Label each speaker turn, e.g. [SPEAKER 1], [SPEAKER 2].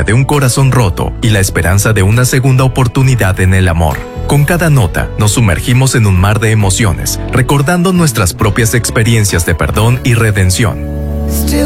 [SPEAKER 1] nostalgia de un corazón roto y la esperanza de una segunda oportunidad en el amor. Con cada nota, nos sumergimos en un mar de emociones, recordando nuestras propias experiencias de perdón y redención.